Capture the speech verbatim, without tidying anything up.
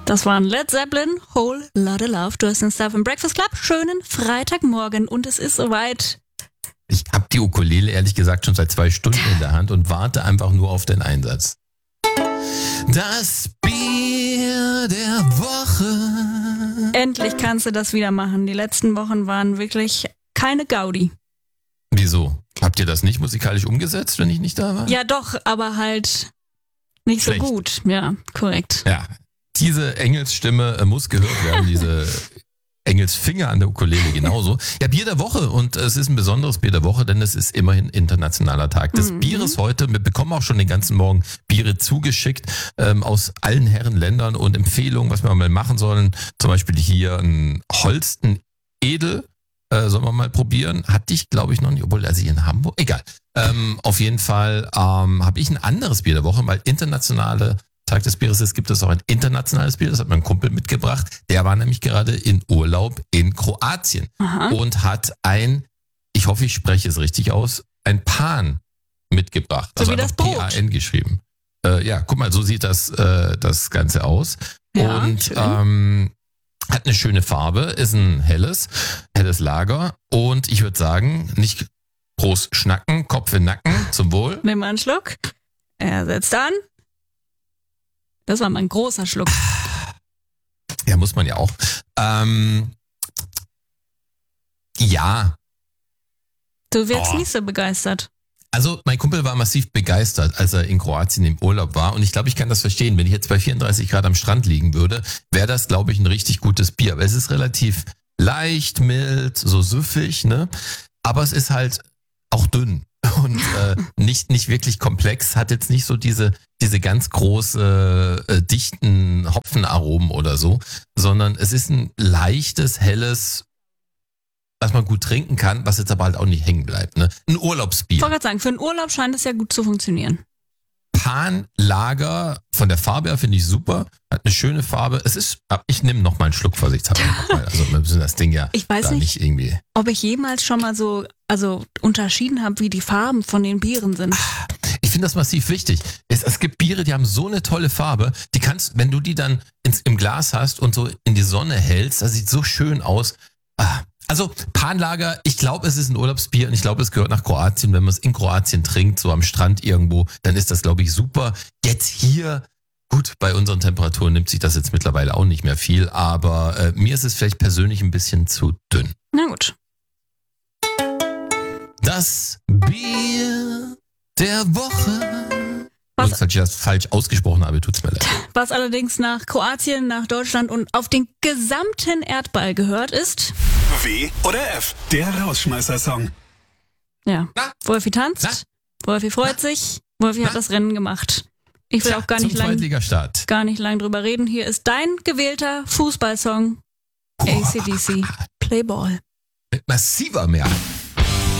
Das waren Led Zeppelin, Whole Lotta Love. Du hast den Stuff im Breakfast Club. Schönen Freitagmorgen und es ist soweit. Ich hab die Ukulele ehrlich gesagt schon seit zwei Stunden in der Hand und warte einfach nur auf den Einsatz. Das Bier der Woche. Endlich kannst du das wieder machen. Die letzten Wochen waren wirklich keine Gaudi. Wieso? Habt ihr das nicht musikalisch umgesetzt, wenn ich nicht da war? Ja doch, aber halt nicht Schlecht. so gut. Ja, korrekt. Ja, diese Engelsstimme muss gehört werden, diese Engelsfinger an der Ukulele genauso. Ja, Bier der Woche und es ist ein besonderes Bier der Woche, denn es ist immerhin internationaler Tag des Mhm. Bieres heute. Wir bekommen auch schon den ganzen Morgen Biere zugeschickt ähm, aus allen Herren Ländern und Empfehlungen, was wir mal machen sollen. Zum Beispiel hier ein Holsten Edel. Äh, sollen wir mal probieren. Hatte ich, glaube ich, noch nicht, obwohl, also hier in Hamburg, egal. Ähm, auf jeden Fall ähm, habe ich ein anderes Bier der Woche, weil internationale Tag des Bieres ist, gibt es auch ein internationales Bier, das hat mein Kumpel mitgebracht. Der war nämlich gerade in Urlaub in Kroatien Aha. und hat ein, ich hoffe, ich spreche es richtig aus, ein Pan mitgebracht. So also wie das einfach P A N geschrieben. Äh, ja, guck mal, so sieht das, äh, das Ganze aus. Ja, und schön. ähm, hat eine schöne Farbe, ist ein helles, helles Lager. Und ich würde sagen, nicht groß schnacken, Kopf in Nacken, zum Wohl. Nimm mal einen Schluck. Er setzt an. Das war mal ein großer Schluck. Ja, muss man ja auch. Ähm, ja, Du wirkst Oh. nicht so begeistert. also mein Kumpel war massiv begeistert, als er in Kroatien im Urlaub war. Und ich glaube, ich kann das verstehen. Wenn ich jetzt bei vierunddreißig Grad am Strand liegen würde, wäre das, glaube ich, ein richtig gutes Bier. Aber es ist relativ leicht, mild, so süffig, ne? Aber es ist halt auch dünn und äh, nicht nicht wirklich komplex. Hat jetzt nicht so diese diese ganz große äh, dichten Hopfenaromen oder so, sondern es ist ein leichtes, helles, was man gut trinken kann, was jetzt aber halt auch nicht hängen bleibt. Ne? Ein Ich Urlaubsbier. wollte gerade sagen, für einen Urlaub scheint es ja gut zu funktionieren. Pan-Lager, von der Farbe her finde ich super, hat eine schöne Farbe. Es ist, ich nehme noch mal einen Schluck vorsichtshalber. Nochmal. Also wir müssen das Ding ja Ich weiß da nicht, nicht irgendwie. ob ich jemals schon mal so also unterschieden habe, wie die Farben von den Bieren sind. Ich finde das massiv wichtig. Es, es gibt Biere, die haben so eine tolle Farbe, die kannst, wenn du die dann ins, im Glas hast und so in die Sonne hältst, das sieht so schön aus. Ah. Also Panlager, ich glaube, es ist ein Urlaubsbier und ich glaube, es gehört nach Kroatien. Wenn man es in Kroatien trinkt, so am Strand irgendwo, dann ist das, glaube ich, super. Jetzt hier, gut, bei unseren Temperaturen nimmt sich das jetzt mittlerweile auch nicht mehr viel, aber äh, mir ist es vielleicht persönlich ein bisschen zu dünn. Na gut. Das Bier der Woche. Was- Was? Falls ich das falsch ausgesprochen habe, tut's mir leid. Was allerdings nach Kroatien, nach Deutschland und auf den gesamten Erdball gehört ist, W oder F, der Rausschmeißer-Song. ja, Na? Wolfi tanzt, Na? Wolfi freut sich, Wolfi Na? hat das Rennen gemacht. Ich will Tja, auch gar nicht zum lang, Zweitligastart. gar nicht lang drüber reden. Hier ist dein gewählter Fußballsong, A C D C, Play Ball. Mit massiver Mehrheit.